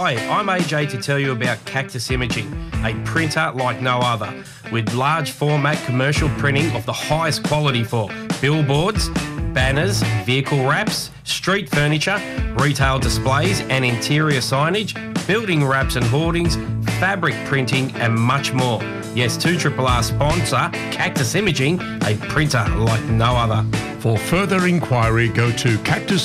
Hi, I'm AJ to tell you about Cactus Imaging, a printer like no other, with large format commercial printing of the highest quality for billboards, banners, vehicle wraps, street furniture, retail displays and interior signage, building wraps and hoardings, fabric printing and much more. Yes, 2RRR sponsor, Cactus Imaging, a printer like no other. For further inquiry, go to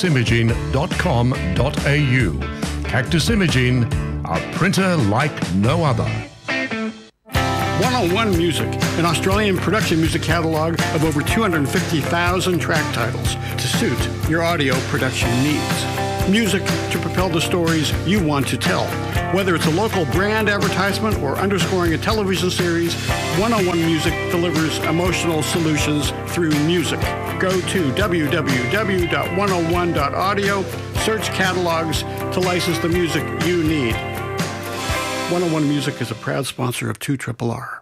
cactusimaging.com.au. Cactus Imaging, a printer like no other. 101 Music, an Australian production music catalog of over 250,000 track titles to suit your audio production needs. Music to propel the stories you want to tell. Whether it's a local brand advertisement or underscoring a television series, 101 Music delivers emotional solutions through music. Go to www.101.audio, search catalogs to license the music you need. 101 Music is a proud sponsor of 2RRR.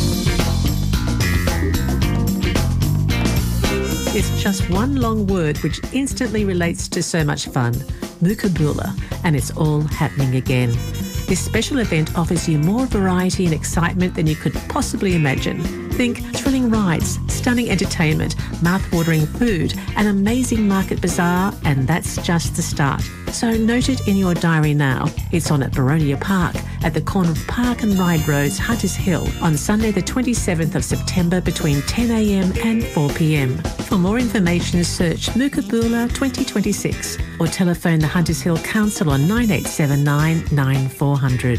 It's just one long word which instantly relates to so much fun, Mookaboola, and it's all happening again. This special event offers you more variety and excitement than you could possibly imagine. Think thrilling rides, stunning entertainment, mouth-watering food, an amazing market bazaar, and that's just the start. So note it in your diary now. It's on at Boronia Park, at the corner of Park and Ride Roads, Hunters Hill, on Sunday the 27th of September between 10 a.m. and 4 p.m. For more information, search Mookaboola 2026 or telephone the Hunters Hill Council on 9879 9400.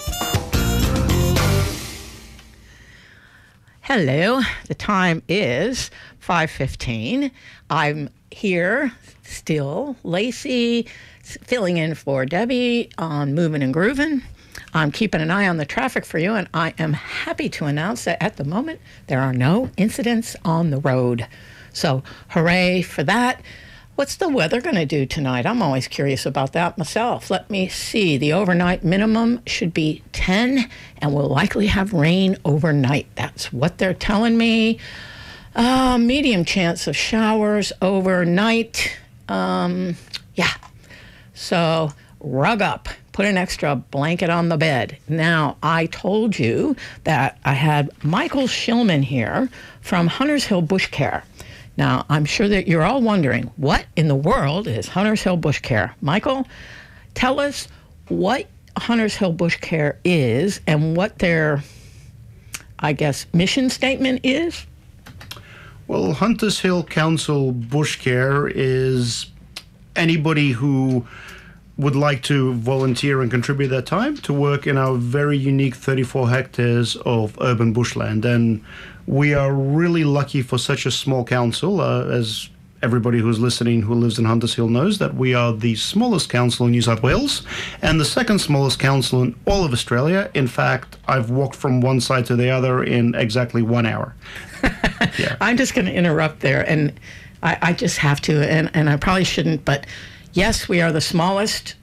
Hello, the time is 5:15. I'm here still, Lacey, filling in for Debbie on Moving and Grooving. I'm keeping an eye on the traffic for you, and I am happy to announce that at the moment there are no incidents on the road. So hooray for that. What's the weather going to do tonight? I'm always curious about that myself. Let me see. The overnight minimum should be 10, and we'll likely have rain overnight. That's what they're telling me. Medium chance of showers overnight. Yeah. So rug up. Put an extra blanket on the bed. Now, I told you that I had Michael Shillman here from Hunters Hill Bush Care. Now, I'm sure that you're all wondering, what in the world is Hunters Hill Bush Care? Michael, tell us what Hunters Hill Bush Care is and what their, I guess, mission statement is. Well, Hunters Hill Council Bush Care is anybody who would like to volunteer and contribute their time to work in our very unique 34 hectares of urban bushland. And we are really lucky for such a small council, as everybody who's listening who lives in Hunters Hill knows, that we are the smallest council in New South Wales and the second smallest council in all of Australia. In fact, I've walked from one side to the other in exactly 1 hour. Yeah. I'm just going to interrupt there, and I just have to, and I probably shouldn't, but yes, we are the smallest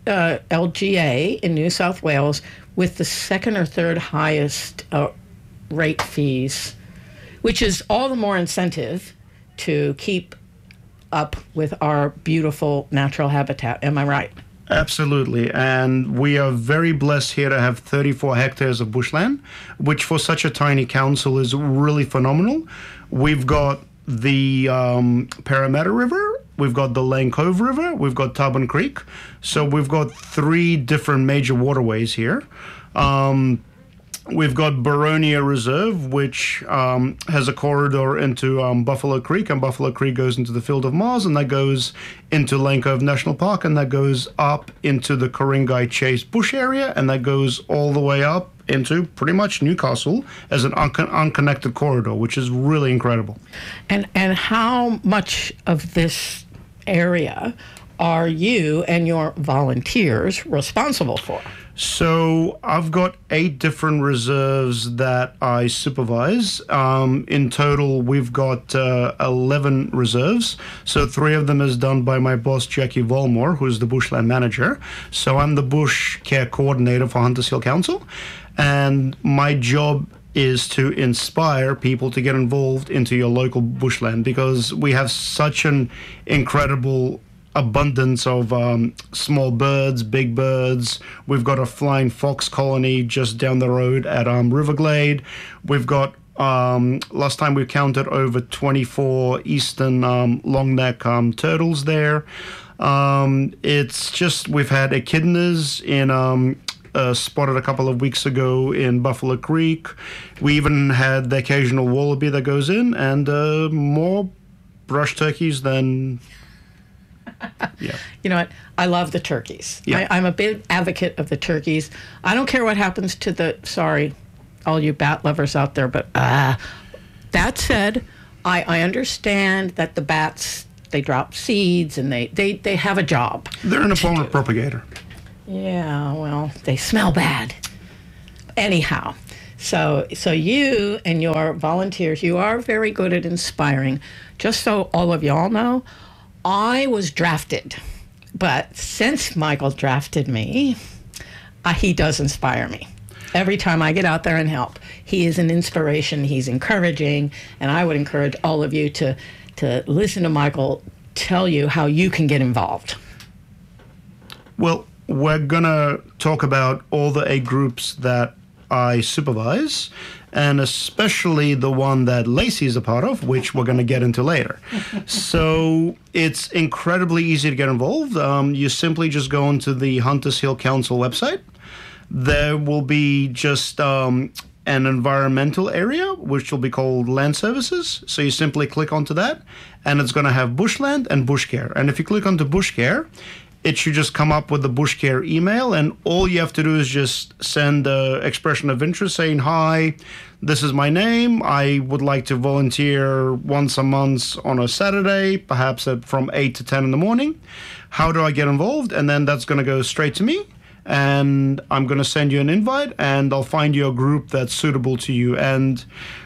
LGA in New South Wales with the second or third highest rate fees, which is all the more incentive to keep up with our beautiful natural habitat. Am I right? Absolutely. And we are very blessed here to have 34 hectares of bushland, which for such a tiny council is really phenomenal. We've got the Parramatta River, we've got the Lane Cove River, we've got Tubman Creek. So we've got three different major waterways here. We've got Boronia Reserve, which has a corridor into Buffalo Creek, and Buffalo Creek goes into the Field of Mars, and that goes into Lane Cove National Park, and that goes up into the Ku-ring-gai Chase Bush area, and that goes all the way up into pretty much Newcastle as an unconnected corridor, which is really incredible. And how much of this area are you and your volunteers responsible for? So I've got 8 different reserves that I supervise. In total, we've got 11 reserves. So 3 of them is done by my boss, Jackie Volmore, who's the bushland manager. So I'm the bush care coordinator for Hunters Hill Council. And my job is to inspire people to get involved into your local bushland, because we have such an incredible abundance of small birds, big birds. We've got a flying fox colony just down the road at Riverglade. We've got last time we counted over 24 eastern longneck turtles there. It's just we've had echidnas in spotted a couple of weeks ago in Buffalo Creek. We even had the occasional wallaby that goes in, and more brush turkeys than. Yeah. You know what? I love the turkeys. Yeah. I'm a big advocate of the turkeys. I don't care what happens to sorry, all you bat lovers out there, but that said, I understand that the bats, they drop seeds and they have a job. They're an opponent propagator. Yeah, well, they smell bad. Anyhow, so you and your volunteers, you are very good at inspiring. Just so all of y'all know, I was drafted, but since Michael drafted me, he does inspire me. Every time I get out there and help, he is an inspiration, he's encouraging, and I would encourage all of you to listen to Michael tell you how you can get involved. Well, we're going to talk about all the 8 groups that I supervise, and especially the one that Lacey is a part of, which we're going to get into later. So it's incredibly easy to get involved. You simply just go onto the Hunters Hill Council website. There will be just an environmental area, which will be called Land Services. So you simply click onto that, and it's going to have Bushland and Bush Care. And if you click onto Bush Care, it should just come up with the Bush Care email, and all you have to do is just send an expression of interest saying, hi, this is my name. I would like to volunteer once a month on a Saturday, perhaps from 8 to 10 in the morning. How do I get involved? And then that's going to go straight to me, and I'm going to send you an invite, and I'll find you a group that's suitable to you. And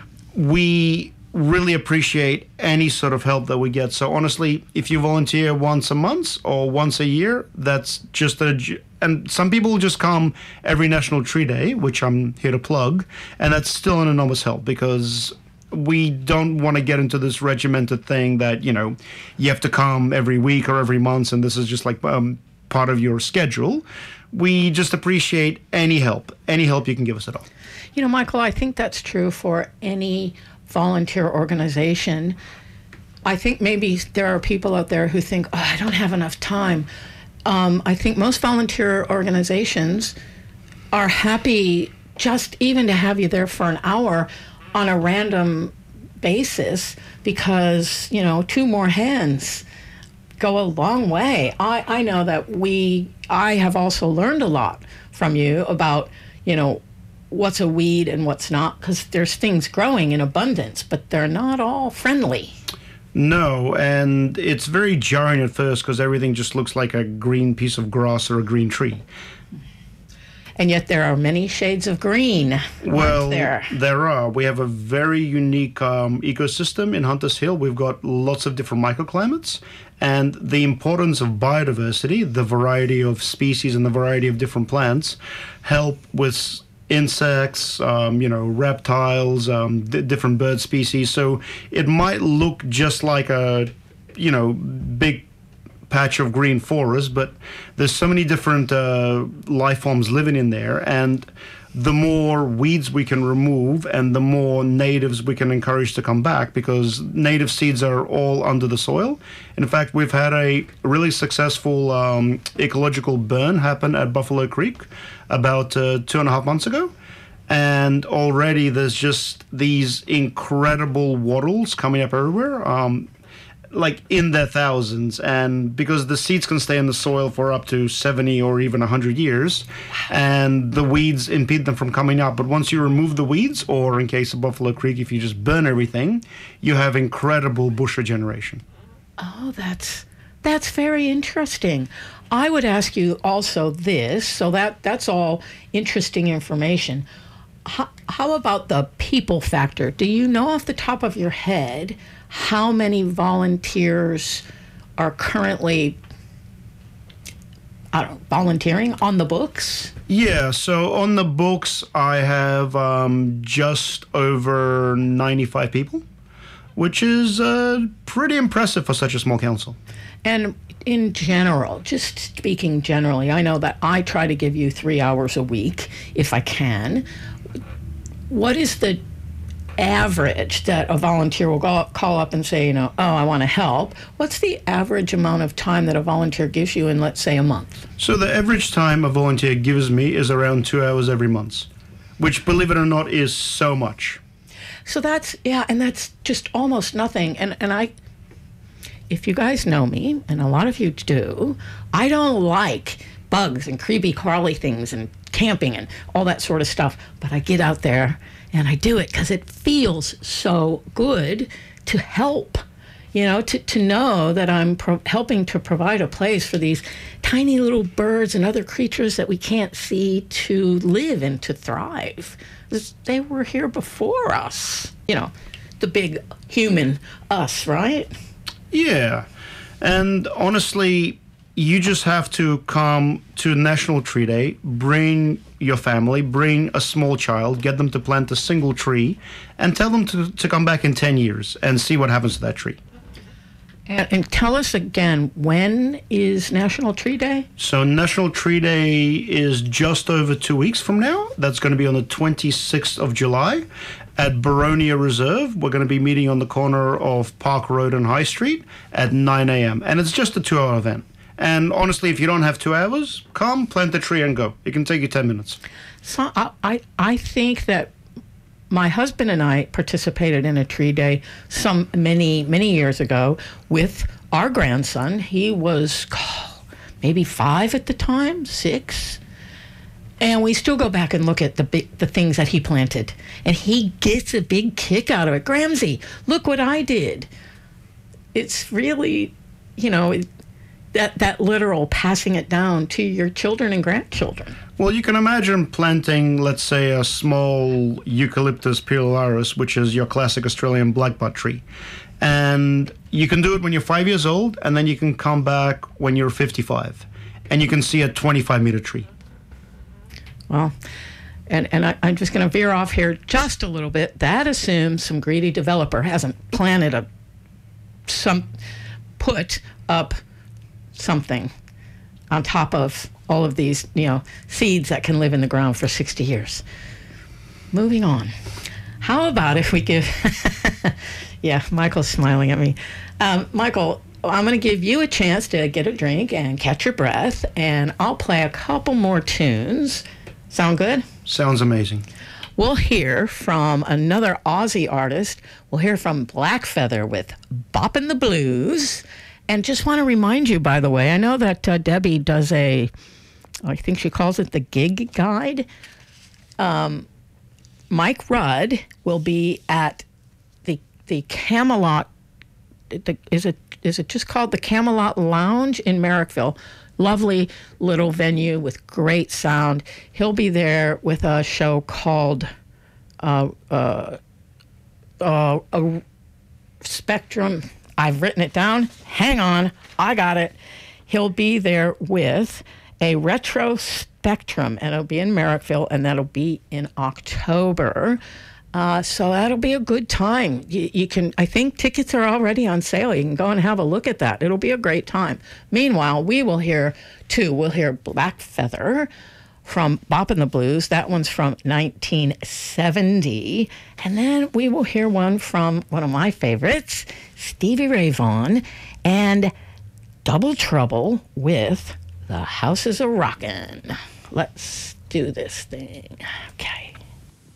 we really appreciate any sort of help that we get. So honestly, if you volunteer once a month or once a year, that's just and some people just come every National Tree Day, which I'm here to plug, and that's still an enormous help, because we don't want to get into this regimented thing that, you have to come every week or every month, and this is just like part of your schedule. We just appreciate any help you can give us at all. Michael, I think that's true for any volunteer organization. I think maybe there are people out there who think, I don't have enough time. I think most volunteer organizations are happy just even to have you there for an hour on a random basis, because, 2 more hands go a long way. I know that I have also learned a lot from you about, what's a weed and what's not, because there's things growing in abundance, but they're not all friendly. No, and it's very jarring at first because everything just looks like a green piece of grass or a green tree. And yet there are many shades of green. Well, there are. We have a very unique ecosystem in Hunters Hill. We've got lots of different microclimates, and the importance of biodiversity, the variety of species and the variety of different plants, help with insects, reptiles, different bird species. So it might look just like a, big patch of green forest, but there's so many different life forms living in there, and the more weeds we can remove and the more natives we can encourage to come back, because native seeds are all under the soil. In fact, we've had a really successful ecological burn happen at Buffalo Creek about 2.5 months ago. And already there's just these incredible wattles coming up everywhere, like in their thousands. And because the seeds can stay in the soil for up to 70 or even 100 years, and the weeds impede them from coming up. But once you remove the weeds, or in case of Buffalo Creek, if you just burn everything, you have incredible bush regeneration. Oh, that's very interesting. I would ask you also this, so that's all interesting information. How about the people factor? Do you know off the top of your head how many volunteers are currently volunteering on the books? Yeah, so on the books I have just over 95 people, which is pretty impressive for such a small council. And in general, just speaking generally, I know that I try to give you 3 hours a week if I can. What is the average that a volunteer will call up and say, oh, I want to help? What's the average amount of time that a volunteer gives you in, let's say, a month? So the average time a volunteer gives me is around 2 hours every month, which, believe it or not, is so much. So that's just almost nothing. And I, if you guys know me, and a lot of you do, I don't like bugs and creepy crawly things and camping and all that sort of stuff. But I get out there and I do it because it feels so good to help, to know that I'm helping to provide a place for these tiny little birds and other creatures that we can't see to live and to thrive. They were here before us, the big human us, right? Yeah. And honestly, you just have to come to National Tree Day, bring your family, bring a small child, get them to plant a single tree, and tell them to come back in 10 years and see what happens to that tree. And tell us again, when is National Tree Day? So National Tree Day is just over 2 weeks from now. That's going to be on the 26th of July at Boronia Reserve. We're going to be meeting on the corner of Park Road and High Street at 9 a.m. And it's just a 2-hour event. And honestly, if you don't have 2 hours, come, plant the tree and go. It can take you 10 minutes. So I think that my husband and I participated in a tree day many years ago with our grandson. He was maybe 5 at the time, 6. And we still go back and look at the things that he planted. And he gets a big kick out of it. Gramsy, look what I did. It's really, that literal passing it down to your children and grandchildren. Well, you can imagine planting, let's say, a small Eucalyptus pilaris, which is your classic Australian blackbutt tree. And you can do it when you're 5 years old, and then you can come back when you're 55. And you can see a 25-meter tree. Well, and I'm just going to veer off here just a little bit. That assumes some greedy developer hasn't put up something on top of all of these, seeds that can live in the ground for 60 years. Moving on. How about if we give... Yeah, Michael's smiling at me. Michael, I'm going to give you a chance to get a drink and catch your breath, and I'll play a couple more tunes. Sound good? Sounds amazing. We'll hear from another Aussie artist. We'll hear from Blackfeather with Boppin' the Blues. And just want to remind you, by the way, I know that Debbie does I think she calls it the gig guide. Mike Rudd will be at the Camelot. Is it just called the Camelot Lounge in Merrickville? Lovely little venue with great sound. He'll be there with a show called Spectrum. I've written it down. Hang on. I got it. He'll be there with a retro Spectrum, and it'll be in Merrickville, and that'll be in October. So that'll be a good time. You can, I think tickets are already on sale. You can go and have a look at that. It'll be a great time. Meanwhile, we'll hear Blackfeather from Boppin' the Blues. That one's from 1970. And then we will hear one from one of my favorites, Stevie Ray Vaughan, and Double Trouble with The House Is a Rockin'. Let's do this thing. Okay.